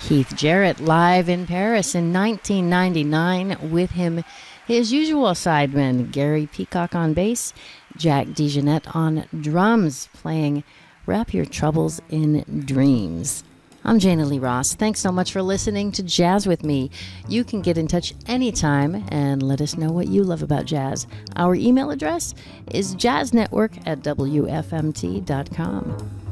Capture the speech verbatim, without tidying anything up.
Keith Jarrett live in Paris in nineteen ninety-nine. With him, his usual sidemen, Gary Peacock on bass, Jack DeJohnette on drums, playing Wrap Your Troubles in Dreams. I'm Jana Lee Ross. Thanks so much for listening to Jazz with me. You can get in touch anytime and let us know what you love about jazz. Our email address is jazznetwork at w f m t dot com.